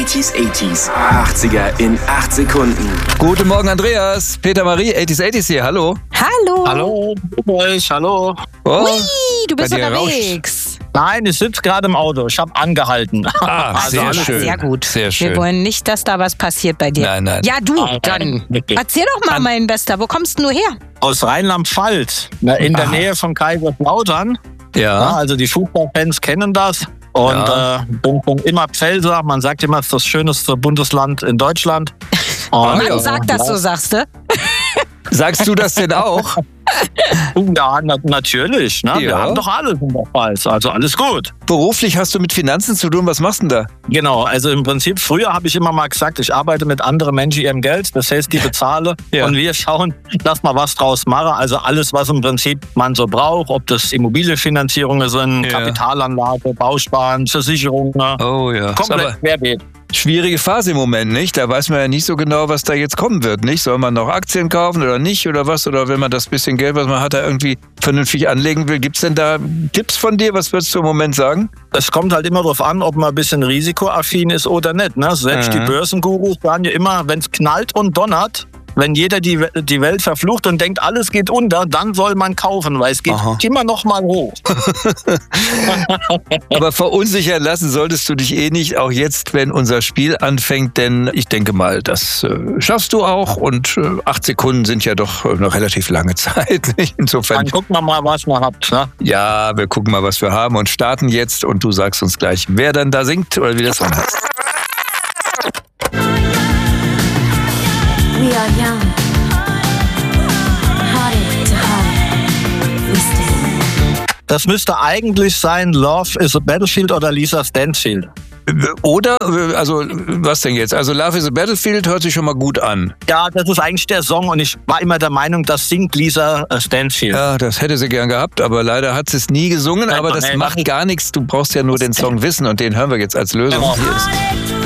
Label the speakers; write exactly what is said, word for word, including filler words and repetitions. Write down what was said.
Speaker 1: achtziger, achtziger. achtziger in acht Sekunden.
Speaker 2: Guten Morgen, Andreas. Peter Marie, achtziger, achtziger hier. Hallo.
Speaker 3: Hallo.
Speaker 4: Hallo, grüß euch, hallo.
Speaker 2: Oh,
Speaker 3: Ui, du bist
Speaker 2: bei dir
Speaker 3: unterwegs.
Speaker 4: Nein, ich sitze gerade im Auto. Ich habe angehalten.
Speaker 2: Ah,
Speaker 3: Also
Speaker 2: sehr
Speaker 3: alles
Speaker 2: schön.
Speaker 3: Sehr gut.
Speaker 2: Sehr schön.
Speaker 3: Wir wollen nicht, dass da was passiert bei dir.
Speaker 2: Nein, nein.
Speaker 3: Ja, du,
Speaker 4: Nein,
Speaker 3: dann
Speaker 4: wirklich.
Speaker 3: erzähl doch mal, mein Bester, wo kommst du her?
Speaker 4: Aus Rheinland-Pfalz, na, in der
Speaker 2: Ah.
Speaker 4: Nähe von Kaiserslautern. Ja,
Speaker 2: Ja.
Speaker 4: also die Fußballfans kennen das. Und
Speaker 2: Ja.
Speaker 4: äh, bin schon immer Pfälzer. Man sagt immer, es ist das schönste Bundesland in Deutschland.
Speaker 2: Ah,
Speaker 4: Und,
Speaker 2: ja.
Speaker 3: Man sagt das so, sagst du?
Speaker 2: Sagst du das denn auch?
Speaker 4: Ja, na, natürlich. Ne? Wir
Speaker 2: Ja.
Speaker 4: haben doch alles in der Pfalz. Also alles gut.
Speaker 2: Beruflich hast du mit Finanzen zu tun. Was machst du denn da?
Speaker 4: Genau, also im Prinzip, früher habe ich immer mal gesagt, ich arbeite mit anderen Menschen ihrem Geld, das heißt, die bezahle
Speaker 2: Ja.
Speaker 4: und wir schauen, dass wir was draus machen. Also alles, was im Prinzip man so braucht, ob das Immobilienfinanzierungen sind,
Speaker 2: Ja.
Speaker 4: Kapitalanlage, Bausparen, Versicherungen,
Speaker 2: Oh ja. Ist aber
Speaker 4: komplett querbeet.
Speaker 2: schwierige Phase im Moment, nicht? Da weiß man ja nicht so genau, was da jetzt kommen wird, nicht? Soll man noch Aktien kaufen oder nicht oder was? Oder wenn man das bisschen Geld, was man hat, da irgendwie vernünftig anlegen will. Gibt es denn da Tipps von dir? Was würdest du im Moment sagen?
Speaker 4: Es kommt halt immer darauf an, ob man ein bisschen risikoaffin ist oder nicht. Ne? Selbst
Speaker 2: Mhm.
Speaker 4: die Börsengurus sagen ja immer, wenn es knallt und donnert, wenn jeder die, die Welt verflucht und denkt, alles geht unter, dann soll man kaufen, weil es geht
Speaker 2: Aha.
Speaker 4: immer noch mal hoch.
Speaker 2: Aber verunsichern lassen solltest du dich eh nicht, auch jetzt, wenn unser Spiel anfängt, denn ich denke mal, das äh, schaffst du auch und äh, acht Sekunden sind ja doch äh, noch relativ lange Zeit. Nicht? Insofern,
Speaker 4: Dann gucken wir mal, was man hat. Ne?
Speaker 2: ja, wir gucken mal, was wir haben und starten jetzt und du sagst uns gleich, wer dann da singt oder wie das Song heißt.
Speaker 5: We are young, hearted to heart, we stand.
Speaker 4: Das müsste eigentlich sein Love is a Battlefield oder Lisa Stansfield.
Speaker 2: Oder, äh, also, was denn jetzt? Also, Love is a Battlefield hört sich schon mal gut an.
Speaker 4: Ja, das ist eigentlich der Song und ich war immer der Meinung, das singt Lisa Stansfield.
Speaker 2: Ja, das hätte sie gern gehabt, aber leider hat sie es nie gesungen.
Speaker 4: Nein,
Speaker 2: Aber das
Speaker 4: nein,
Speaker 2: macht
Speaker 4: nein.
Speaker 2: gar nichts. Du brauchst ja nur den Song wissen und den hören wir jetzt als Lösung.
Speaker 4: Genau.
Speaker 2: Hier ist